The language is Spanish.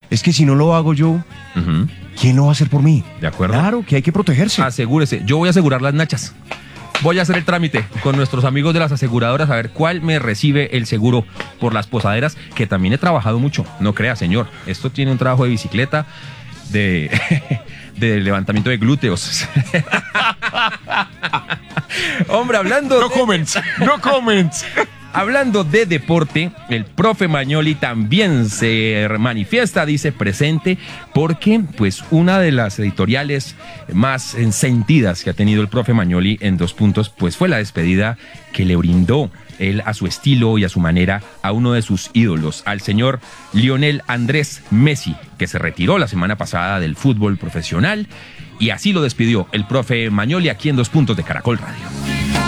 es que si no lo hago yo, ¿quién lo va a hacer por mí? ¿De acuerdo? Claro, que hay que protegerse. Asegúrese. Yo voy a asegurar las nachas. Voy a hacer el trámite con nuestros amigos de las aseguradoras a ver cuál me recibe el seguro por las posaderas, que también he trabajado mucho. No crea, señor. Esto tiene un trabajo de bicicleta, de levantamiento de glúteos. Hombre, hablando... No comments. Hablando de deporte, el profe Magnoli también se manifiesta, dice presente, porque pues una de las editoriales más sentidas que ha tenido el profe Magnoli en 2 puntos, pues fue la despedida que le brindó él a su estilo y a su manera a uno de sus ídolos, al señor Lionel Andrés Messi, que se retiró la semana pasada del fútbol profesional, y así lo despidió el profe Magnoli aquí en 2 puntos de Caracol Radio.